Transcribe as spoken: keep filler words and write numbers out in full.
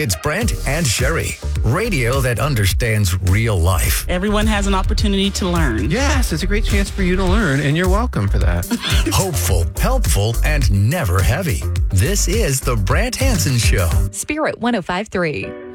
It's Brent and Sherry, radio that understands real life. Everyone has an opportunity to learn. Yes, it's a great chance for you to learn, and you're welcome for that. Hopeful, helpful, and never heavy. This is the Brent Hansen Show. Spirit one oh five point three.